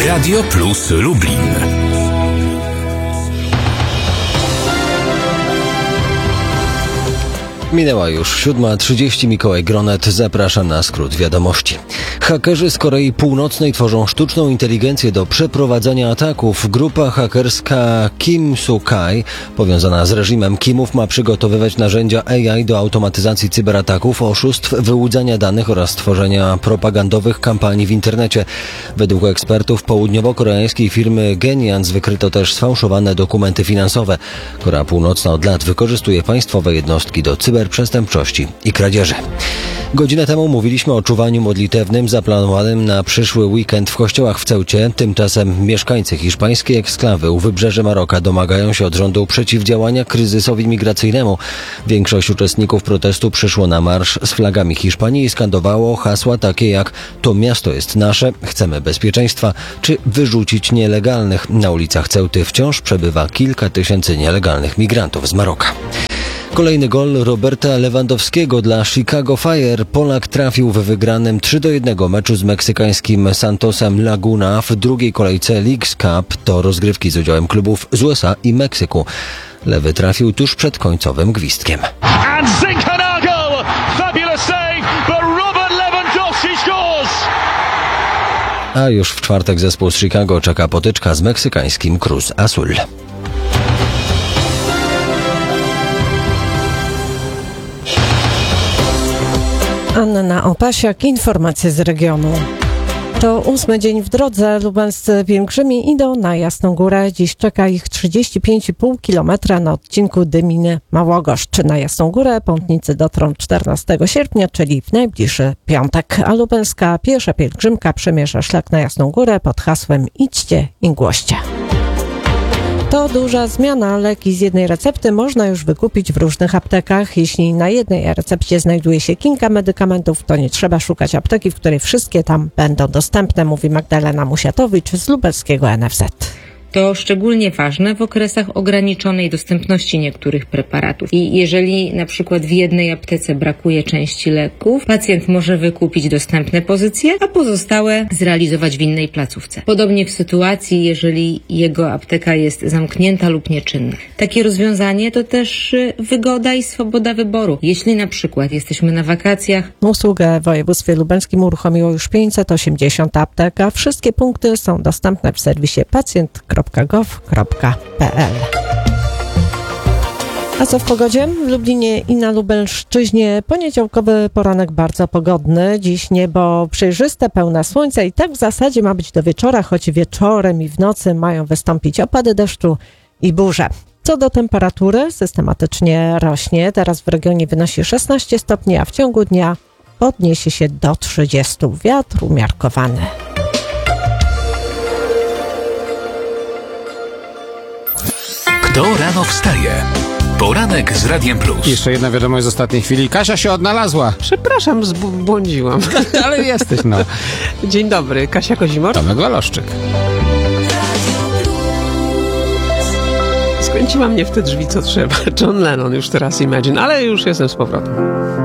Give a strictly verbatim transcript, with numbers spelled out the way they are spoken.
Radio Plus Lublin. Minęła już siódma trzydzieści. Mikołaj Gronet, zapraszam na skrót wiadomości. Hakerzy z Korei Północnej tworzą sztuczną inteligencję do przeprowadzania ataków. Grupa hakerska Kim Soo-kai, powiązana z reżimem Kimów, ma przygotowywać narzędzia A I do automatyzacji cyberataków, oszustw, wyłudzania danych oraz tworzenia propagandowych kampanii w internecie. Według ekspertów południowo-koreańskiej firmy Genians wykryto też sfałszowane dokumenty finansowe. Korea Północna od lat wykorzystuje państwowe jednostki do cyberprzestępczości i kradzieży. Godzinę temu mówiliśmy o czuwaniu modlitewnym zaplanowanym na przyszły weekend w kościołach w Ceucie. Tymczasem mieszkańcy hiszpańskiej eksklawy u wybrzeży Maroka domagają się od rządu przeciwdziałania kryzysowi migracyjnemu. Większość uczestników protestu przyszło na marsz z flagami Hiszpanii i skandowało hasła takie jak „To miasto jest nasze”, „Chcemy bezpieczeństwa” czy „Wyrzucić nielegalnych”. Na ulicach Ceuty wciąż przebywa kilka tysięcy nielegalnych migrantów z Maroka. Kolejny gol Roberta Lewandowskiego dla Chicago Fire. Polak trafił w wygranym trzy do jednego meczu z meksykańskim Santosem Laguna w drugiej kolejce Leagues Cup. To rozgrywki z udziałem klubów z U S A i Meksyku. Lewy trafił tuż przed końcowym gwizdkiem. And Zinchenko! Fabulous save, but Robert Lewandowski scores! A już w czwartek zespół z Chicago czeka potyczka z meksykańskim Cruz Azul. Anna Opasiak, informacje z regionu. To ósmy dzień w drodze. Lubelscy pielgrzymi idą na Jasną Górę. Dziś czeka ich trzydzieści pięć i pół kilometra na odcinku Dyminy-Małogoszcz. Na Jasną Górę pątnicy dotrą czternastego sierpnia, czyli w najbliższy piątek. A lubelska piesza pielgrzymka przemierza szlak na Jasną Górę pod hasłem „Idźcie i głoście”. To duża zmiana. Leki z jednej recepty można już wykupić w różnych aptekach. Jeśli na jednej recepcie znajduje się kilka medykamentów, to nie trzeba szukać apteki, w której wszystkie tam będą dostępne, mówi Magdalena Musiatowicz z lubelskiego N F Z. To szczególnie ważne w okresach ograniczonej dostępności niektórych preparatów. I jeżeli na przykład w jednej aptece brakuje części leków, pacjent może wykupić dostępne pozycje, a pozostałe zrealizować w innej placówce. Podobnie w sytuacji, jeżeli jego apteka jest zamknięta lub nieczynna. Takie rozwiązanie to też wygoda i swoboda wyboru. Jeśli na przykład jesteśmy na wakacjach. Usługę w województwie lubelskim uruchomiło już pięćset osiemdziesiąt aptek, a wszystkie punkty są dostępne w serwisie pacjent kropka gov kropka p l. A co w pogodzie? W Lublinie i na Lubelszczyźnie poniedziałkowy poranek bardzo pogodny. Dziś niebo przejrzyste, pełne słońca i tak w zasadzie ma być do wieczora, choć wieczorem i w nocy mają wystąpić opady deszczu i burze. Co do temperatury, systematycznie rośnie. Teraz w regionie wynosi szesnaście stopni, a w ciągu dnia podniesie się do trzydziestu. Wiatr umiarkowany. Kto rano wstaje? Poranek z Radiem Plus. Jeszcze jedna wiadomość z ostatniej chwili. Kasia się odnalazła. Przepraszam, zbłądziłam. Ale jesteś, no. Dzień dobry, Kasia Kozimor. Tomek Waloszczyk. Skręciła mnie w te drzwi, co trzeba. John Lennon już teraz Imagine, ale już jestem z powrotem.